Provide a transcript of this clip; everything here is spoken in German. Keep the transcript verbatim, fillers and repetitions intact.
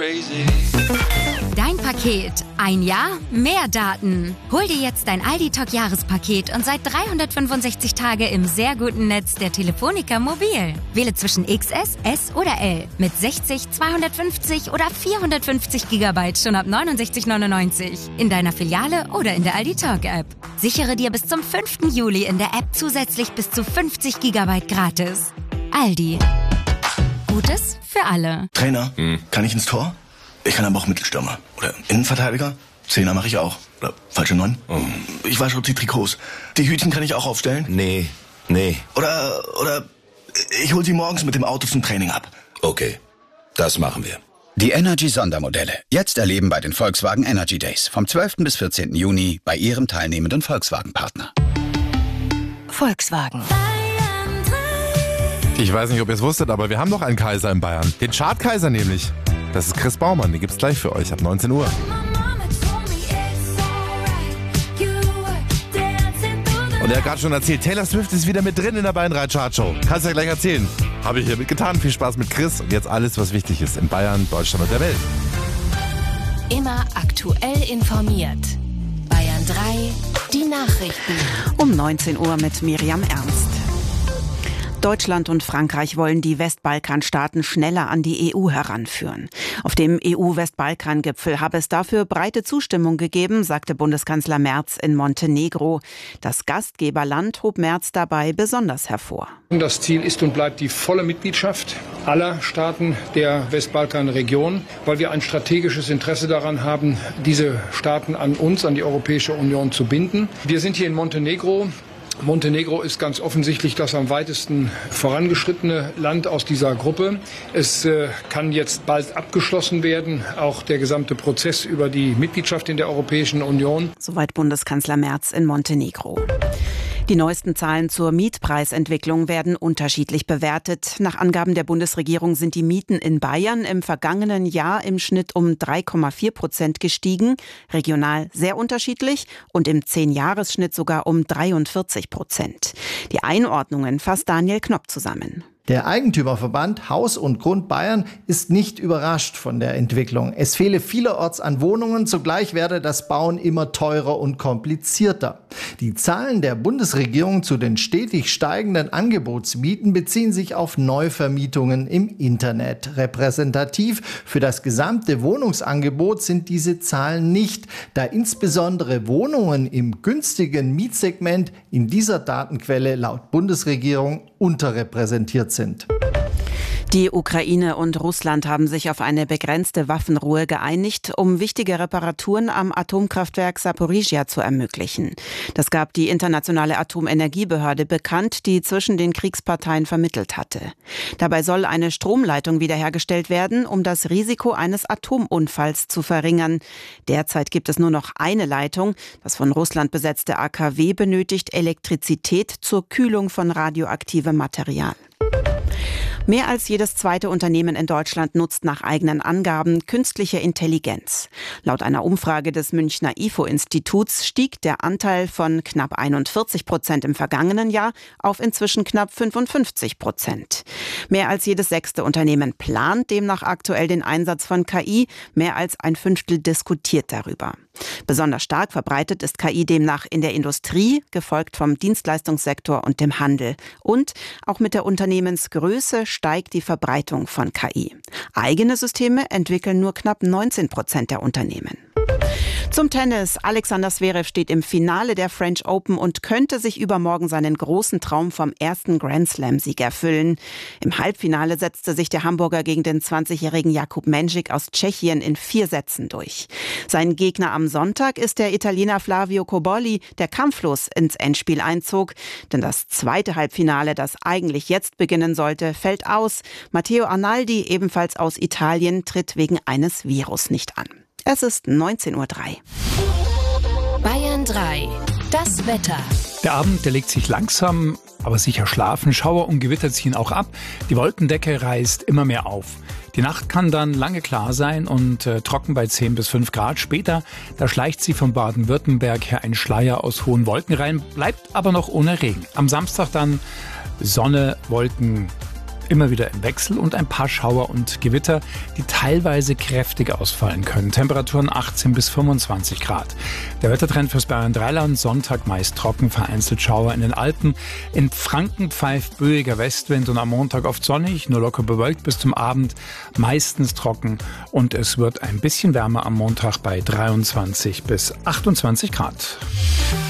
crazy. Dein Paket. Ein Jahr, mehr Daten. Hol dir jetzt dein Aldi Talk Jahrespaket und seit dreihundertfünfundsechzig Tage im sehr guten Netz der Telefonica Mobil. Wähle zwischen X S, S oder L mit sechzig, zweihundertfünfzig oder vierhundertfünfzig Gigabyte schon ab neunundsechzig neunundneunzig in deiner Filiale oder in der Aldi Talk App. Sichere dir bis zum fünften Juli in der App zusätzlich bis zu fünfzig Gigabyte gratis. Aldi. Gutes für alle. Trainer, hm. kann ich ins Tor? Ich kann aber auch Mittelstürmer. Oder Innenverteidiger? Zehner mache ich auch. Oder falsche Neun? Oh. Ich wasche auch die Trikots. Die Hütchen kann ich auch aufstellen? Nee, nee. Oder, oder ich hol sie morgens mit dem Auto zum Training ab. Okay, das machen wir. Die Energy-Sondermodelle. Jetzt erleben bei den Volkswagen Energy Days. Vom zwölften bis vierzehnten Juni bei Ihrem teilnehmenden Volkswagen-Partner. Volkswagen. Ich weiß nicht, ob ihr es wusstet, aber wir haben noch einen Kaiser in Bayern. Den Chartkaiser nämlich. Das ist Chris Baumann, den gibt's gleich für euch ab neunzehn Uhr. Und er hat gerade schon erzählt, Taylor Swift ist wieder mit drin in der Bayern drei Chartshow. Kannst du ja gleich erzählen. Habe ich hier mitgetan. Viel Spaß mit Chris und jetzt alles, was wichtig ist in Bayern, Deutschland und der Welt. Immer aktuell informiert. Bayern drei, die Nachrichten. Um neunzehn Uhr mit Miriam Ernst. Deutschland und Frankreich wollen die Westbalkanstaaten schneller an die E U heranführen. Auf dem E U-Westbalkan-Gipfel habe es dafür breite Zustimmung gegeben, sagte Bundeskanzler Merz in Montenegro. Das Gastgeberland hob Merz dabei besonders hervor. Das Ziel ist und bleibt die volle Mitgliedschaft aller Staaten der Westbalkanregion, weil wir ein strategisches Interesse daran haben, diese Staaten an uns, an die Europäische Union zu binden. Wir sind hier in Montenegro. Montenegro ist ganz offensichtlich das am weitesten vorangeschrittene Land aus dieser Gruppe. Es äh, kann jetzt bald abgeschlossen werden, auch der gesamte Prozess über die Mitgliedschaft in der Europäischen Union. Soweit Bundeskanzler Merz in Montenegro. Die neuesten Zahlen zur Mietpreisentwicklung werden unterschiedlich bewertet. Nach Angaben der Bundesregierung sind die Mieten in Bayern im vergangenen Jahr im Schnitt um drei Komma vier Prozent gestiegen, regional sehr unterschiedlich und im zehn-Jahres-Schnitt sogar um dreiundvierzig Prozent. Die Einordnungen fasst Daniel Knopp zusammen. Der Eigentümerverband Haus und Grund Bayern ist nicht überrascht von der Entwicklung. Es fehle vielerorts an Wohnungen, zugleich werde das Bauen immer teurer und komplizierter. Die Zahlen der Bundesregierung zu den stetig steigenden Angebotsmieten beziehen sich auf Neuvermietungen im Internet. Repräsentativ für das gesamte Wohnungsangebot sind diese Zahlen nicht, da insbesondere Wohnungen im günstigen Mietsegment in dieser Datenquelle laut Bundesregierung unterrepräsentiert sind. Die Ukraine und Russland haben sich auf eine begrenzte Waffenruhe geeinigt, um wichtige Reparaturen am Atomkraftwerk Saporizhzhia zu ermöglichen. Das gab die Internationale Atomenergiebehörde bekannt, die zwischen den Kriegsparteien vermittelt hatte. Dabei soll eine Stromleitung wiederhergestellt werden, um das Risiko eines Atomunfalls zu verringern. Derzeit gibt es nur noch eine Leitung. Das von Russland besetzte A K W benötigt Elektrizität zur Kühlung von radioaktivem Material. Mehr als jedes zweite Unternehmen in Deutschland nutzt nach eigenen Angaben künstliche Intelligenz. Laut einer Umfrage des Münchner I F O-Instituts stieg der Anteil von knapp einundvierzig Prozent im vergangenen Jahr auf inzwischen knapp fünfundfünfzig Prozent. Mehr als jedes sechste Unternehmen plant demnach aktuell den Einsatz von K I. Mehr als ein Fünftel diskutiert darüber. Besonders stark verbreitet ist K I demnach in der Industrie, gefolgt vom Dienstleistungssektor und dem Handel. Und auch mit der Unternehmensgröße steigt die Verbreitung von K I. Eigene Systeme entwickeln nur knapp neunzehn Prozent der Unternehmen. Zum Tennis. Alexander Zverev steht im Finale der French Open und könnte sich übermorgen seinen großen Traum vom ersten Grand-Slam-Sieg erfüllen. Im Halbfinale setzte sich der Hamburger gegen den zwanzigjährigen Jakub Mensik aus Tschechien in vier Sätzen durch. Sein Gegner am Sonntag ist der Italiener Flavio Cobolli, der kampflos ins Endspiel einzog. Denn das zweite Halbfinale, das eigentlich jetzt beginnen sollte, fällt aus. Matteo Arnaldi, ebenfalls aus Italien, tritt wegen eines Virus nicht an. Es ist neunzehn Uhr drei. Bayern drei. Das Wetter. Der Abend, der legt sich langsam, aber sicher schlafen. Schauer und Gewitter ziehen auch ab. Die Wolkendecke reißt immer mehr auf. Die Nacht kann dann lange klar sein und äh, trocken bei zehn bis fünf Grad. Später, da schleicht sie von Baden-Württemberg her ein Schleier aus hohen Wolken rein, bleibt aber noch ohne Regen. Am Samstag dann Sonne, Wolken, immer wieder im Wechsel und ein paar Schauer und Gewitter, die teilweise kräftig ausfallen können. Temperaturen achtzehn bis fünfundzwanzig Grad. Der Wettertrend fürs Bayern Dreiland: Sonntag meist trocken, vereinzelt Schauer in den Alpen. In Franken pfeift böiger Westwind und am Montag oft sonnig, nur locker bewölkt bis zum Abend, meistens trocken und es wird ein bisschen wärmer am Montag bei dreiundzwanzig bis achtundzwanzig Grad.